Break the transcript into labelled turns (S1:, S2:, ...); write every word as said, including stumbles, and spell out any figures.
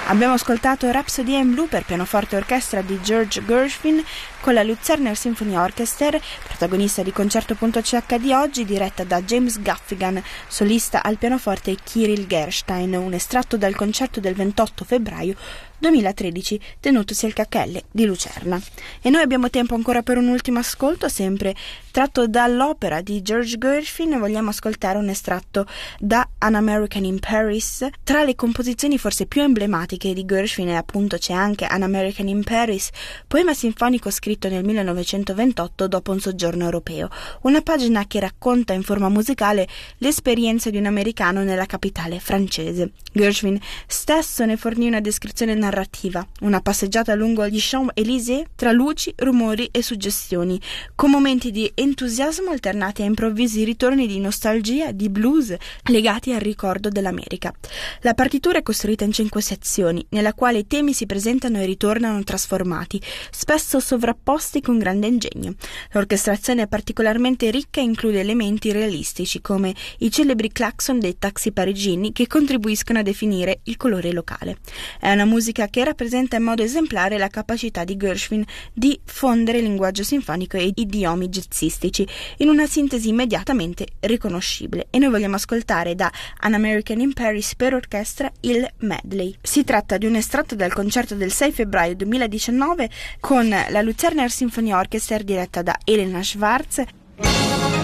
S1: Abbiamo ascoltato Rhapsody in Blue per pianoforte e orchestra di George Gershwin con la Luzerner Symphony Orchestra, protagonista di Concerto.ch di oggi, diretta da James Gaffigan, solista al pianoforte, e Kirill Gerstein, un estratto dal concerto del ventotto febbraio duemilatredici tenutosi al K H L di Lucerna. E noi abbiamo tempo ancora per un ultimo ascolto, sempre tratto dall'opera di George Gershwin. Vogliamo ascoltare un estratto da An American in Paris. Tra le composizioni forse più emblematiche di Gershwin, e appunto c'è anche An American in Paris, poema sinfonico scritto nel millenovecentoventotto dopo un soggiorno europeo, una pagina che racconta in forma musicale l'esperienza di un americano nella capitale francese. Gershwin stesso ne fornì una descrizione narrativa, una passeggiata lungo gli Champs-Élysées tra luci, rumori e suggestioni, con momenti di entusiasmo alternati a improvvisi ritorni di nostalgia, di blues legati al ricordo dell'America. La partitura è costruita in cinque sezioni, nella quale i temi si presentano e ritornano trasformati, spesso sovrapposti con grande ingegno. L'orchestrazione è particolarmente ricca e include elementi realistici come i celebri clacson dei taxi parigini che contribuiscono a definire il colore locale. È una musica che rappresenta in modo esemplare la capacità di Gershwin di fondere linguaggio sinfonico e idiomi jazzistici in una sintesi immediatamente riconoscibile. E noi vogliamo ascoltare da An American in Paris per orchestra il medley. Si tratta di un estratto dal concerto del sei febbraio duemiladiciannove con la Luzerner Symphony Orchestra diretta da Elena Schwarz.